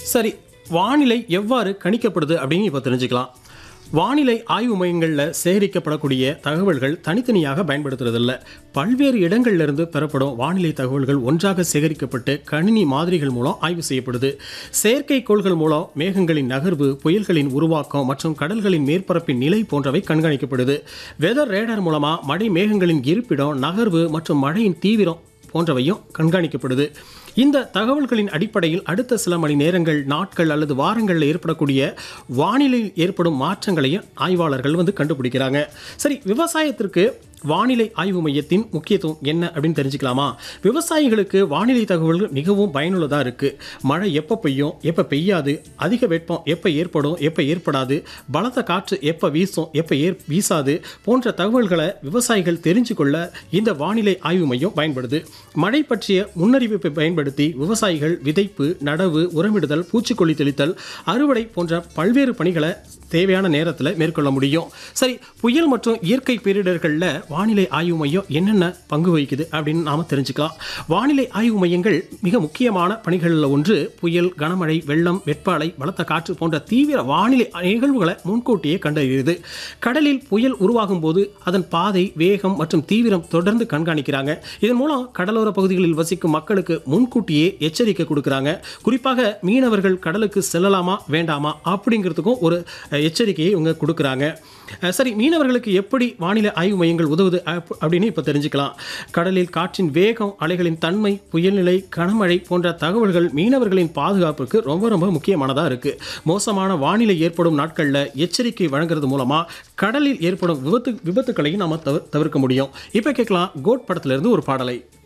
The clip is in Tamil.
சரி, வானிலை எவ்வாறு கணிக்கப்படுது அப்படின்னு இப்போ தெரிஞ்சுக்கலாம். வானிலை ஆய்வு மையங்களில் சேகரிக்கப்படக்கூடிய தகவல்கள் தனித்தனியாக பயன்படுத்துறதில்ல. பல்வேறு இடங்கள்லேருந்து பெறப்படும் வானிலை தகவல்கள் ஒன்றாக சேகரிக்கப்பட்டு கணினி மாதிரிகள் மூலம் ஆய்வு செய்யப்படுது. செயற்கைக்கோள்கள் மூலம் மேகங்களின் நகர்வு, புயல்களின் உருவாக்கம் மற்றும் கடல்களின் மேற்பரப்பின் நிலை போன்றவை கண்காணிக்கப்படுது. வெதர் ரேடார் மூலமாக மழை மேகங்களின் இருப்பிடம், நகர்வு மற்றும் மழையின் தீவிரம் போன்றவையும் கண்காணிக்கப்படுது. இந்த தகவல்களின் அடிப்படையில் அடுத்த சில மணி நேரங்கள், நாட்கள் அல்லது வாரங்களில் ஏற்படக்கூடிய வானிலையில் ஏற்படும் மாற்றங்களையும் ஆய்வாளர்கள் கண்டுபிடிக்கிறாங்க. சரி, விவசாயத்திற்கு வானிலை ஆய்வு மையத்தின் முக்கியத்துவம் என்ன அப்படின்னு தெரிஞ்சுக்கலாமா? விவசாயிகளுக்கு வானிலை தகவல்கள் மிகவும் பயனுள்ளதாக இருக்குது. மழை எப்போ பெய்யும், எப்போ பெய்யாது, அதிக வெப்பம் எப்போ ஏற்படும், எப்போ ஏற்படாது, பலத்த காற்று எப்போ வீசும், எப்போ வீசாது போன்ற தகவல்களை விவசாயிகள் தெரிஞ்சு கொள்ள இந்த வானிலை ஆய்வு மையம் பயன்படுது. மழை பற்றிய முன்னறிவிப்பை பயன்படுத்தி விவசாயிகள் விதைப்பு, நடவு, உரமிடுதல், பூச்சிக்கொல்லி தெளித்தல், அறுவடை போன்ற பல்வேறு பணிகளை தேவையான நேரத்தில் மேற்கொள்ள முடியும். சரி, புயல் மற்றும் இயற்கை பேரிடர்களில் வானிலை ஆய்வு மையம் என்னென்ன பங்கு வகிக்குது அப்படின்னு நாம் தெரிஞ்சுக்கலாம். வானிலை ஆய்வு மையங்கள் மிக முக்கியமான பணிகளில் ஒன்று புயல், கனமழை, வெள்ளம், வெப்ப அலை, பலத்த காற்று போன்ற தீவிர வானிலை நிகழ்வுகளை முன்கூட்டியே கண்டறியுது. கடலில் புயல் உருவாகும் போது அதன் பாதை, வேகம் மற்றும் தீவிரம் தொடர்ந்து கண்காணிக்கிறாங்க. இதன் மூலம் கடலோர பகுதிகளில் வசிக்கும் மக்களுக்கு முன்கூட்டியே எச்சரிக்கை கொடுக்குறாங்க. குறிப்பாக மீனவர்கள் கடலுக்கு செல்லலாமா வேண்டாமா அப்படிங்கிறதுக்கும் ஒரு எச்சரிக்கையை இவங்க கொடுக்குறாங்க. சரி, மீனவர்களுக்கு எப்படி வானிலை ஆய்வு மையங்கள் உதவுது அப்படின்னு இப்போ தெரிஞ்சுக்கலாம். கடலில் காற்றின் வேகம், அலைகளின் தன்மை, புயல்நிலை, கனமழை போன்ற தகவல்கள் மீனவர்களின் பாதுகாப்புக்கு ரொம்ப ரொம்ப முக்கியமானதாக இருக்குது. மோசமான வானிலை ஏற்படும் நாட்களில் எச்சரிக்கை வழங்குறது மூலமாக கடலில் ஏற்படும் விபத்துக்களையும் நாம் தவிர்க்க முடியும். இப்போ கேட்கலாம், கோட் படத்திலிருந்து ஒரு பாடலை.